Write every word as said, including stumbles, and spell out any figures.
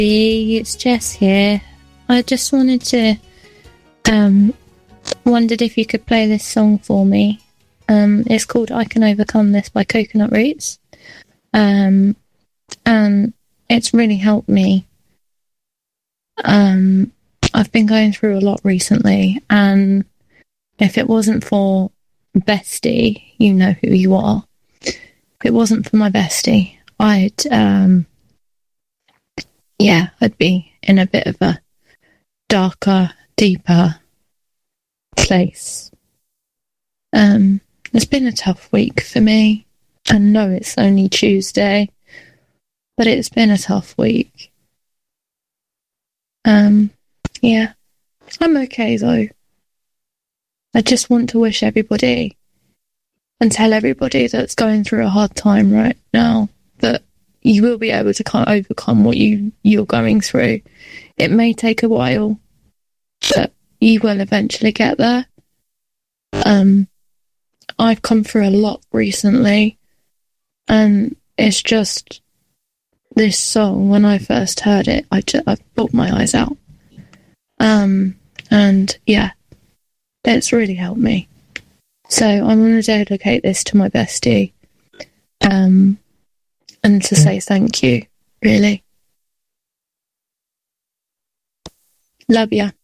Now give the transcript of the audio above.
It's Jess here. I just wanted to um wondered if you could play this song for me. Um it's called I Can Overcome This by Coconut Roots. Um and it's really helped me. Um I've been going through a lot recently, and if it wasn't for Bestie, you know who you are. If it wasn't for my bestie, I'd um yeah, I'd be in a bit of a darker, deeper place. Um, it's been a tough week for me. I know it's only Tuesday, but it's been a tough week. Um, yeah, I'm okay though. I just want to wish everybody and tell everybody that's going through a hard time right now that you will be able to kind of overcome what you, you're going through. It may take a while, but you will eventually get there. Um, I've come through a lot recently, and it's just this song, when I first heard it, I just, I bawled my eyes out. Um, and yeah, it's really helped me. So I'm going to dedicate this to my bestie. Um, and to say thank you, really. Love ya.